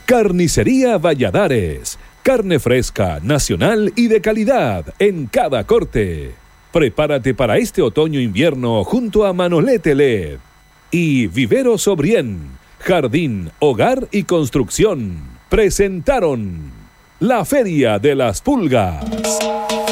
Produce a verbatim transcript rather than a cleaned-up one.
Carnicería Valladares. Carne fresca, nacional y de calidad en cada corte. Prepárate para este otoño-invierno junto a Manolete L E D. Y Vivero Sobrien, Jardín, Hogar y Construcción presentaron la Feria de las Pulgas.